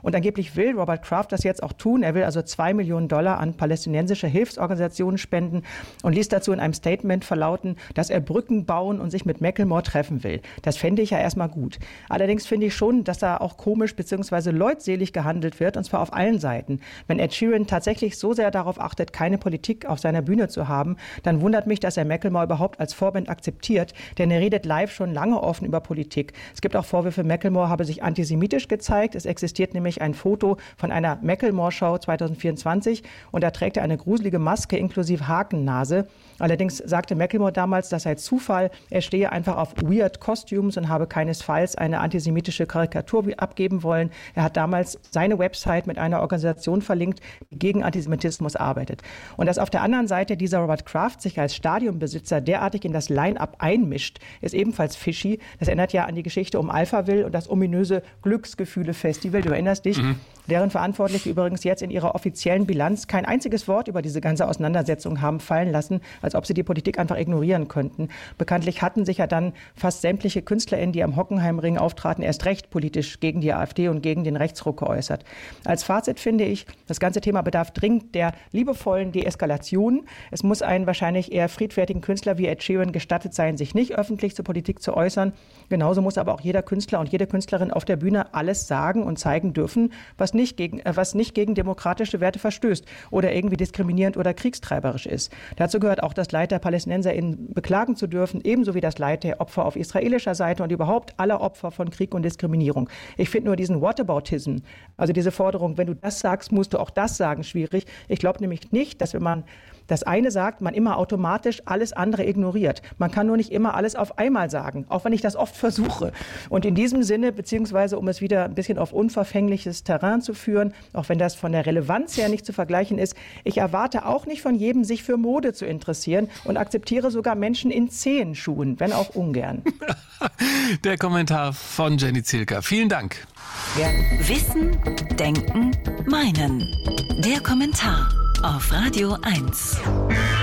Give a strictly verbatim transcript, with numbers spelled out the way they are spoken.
Und angeblich will Robert Kraft das jetzt auch tun. Er will also zwei Millionen Dollar an palästinensische Hilfsorganisationen spenden und ließ dazu in einem Statement verlauten, dass er Brücken bauen und sich mit Macklemore treffen will. Das fände ich ja erstmal gut. Allerdings finde ich schon, dass da auch komisch bzw. leutselig gehandelt wird, und zwar auf allen Seiten. Wenn Ed Sheeran tatsächlich so sehr darauf achtet, keine Politik auf seiner Bühne zu haben, dann wundert mich, dass er Macklemore überhaupt als Vorband akzeptiert, denn er redet live schon lange offen über Politik. Es gibt auch Vorwürfe, Macklemore habe sich antisemitisch gezeigt. Es existiert nämlich ein Foto von einer Macklemore-Show zwanzig vierundzwanzig und da trägt er eine gruselige Maske inklusive Hakennase. Allerdings sagte Macklemore damals, das sei Zufall. Er stehe einfach auf Weird Costumes und habe keinesfalls eine antisemitische Karikatur abgeben wollen. Er hat damals seine Website mit einer Organisation verlinkt, die gegen Antisemitismus arbeitet. Und dass auf der anderen Seite dieser Robert Kraft sich als Stadionbesitzer derartig in das Line-Up einmischt, ist ebenfalls fishy. Das erinnert ja an die Geschichte um Alphaville und das ominöse Glücksgefühle-Festival. Du erinnerst dich? Mhm. Deren Verantwortliche übrigens jetzt in ihrer offiziellen Bilanz kein einziges Wort über diese ganze Auseinandersetzung haben fallen lassen, als ob sie die Politik einfach ignorieren könnten. Bekanntlich hatten sich ja dann fast sämtliche KünstlerInnen, die am Hockenheimring auftraten, erst recht politisch gegen die AfD und gegen den Rechtsruck geäußert. Als Fazit finde ich, das ganze Thema bedarf dringend der liebevollen Deeskalation. Es muss einen wahrscheinlich eher friedfertigen Künstler wie Ed Sheeran gestattet sein, sich nicht öffentlich zur Politik zu äußern. Genauso muss aber auch jeder Künstler und jede Künstlerin auf der Bühne alles sagen und zeigen dürfen, was nicht gegen, äh, was nicht gegen demokratische Werte verstößt oder irgendwie diskriminierend oder kriegstreiberisch ist. Dazu gehört auch das Leid der PalästinenserInnen beklagen zu dürfen, ebenso wie das Leid der Opfer auf israelischer Seite und überhaupt aller Opfer von Krieg und Diskriminierung. Ich finde nur diesen Whataboutism, also diese Forderung, wenn du das sagst, musst du auch das sagen, schwierig. Ich glaube nämlich nicht, dass wenn man das eine sagt, man immer automatisch alles andere ignoriert. Man kann nur nicht immer alles auf einmal sagen, auch wenn ich das oft versuche. Und in diesem Sinne, beziehungsweise um es wieder ein bisschen auf unverfängliches Terrain zu führen, auch wenn das von der Relevanz her nicht zu vergleichen ist, ich erwarte auch nicht von jedem, sich für Mode zu interessieren und akzeptiere sogar Menschen in Zehenschuhen, wenn auch ungern. Der Kommentar von Jenny Zielka. Vielen Dank. Gerne. Wissen, Denken, Meinen. Der Kommentar auf Radio eins.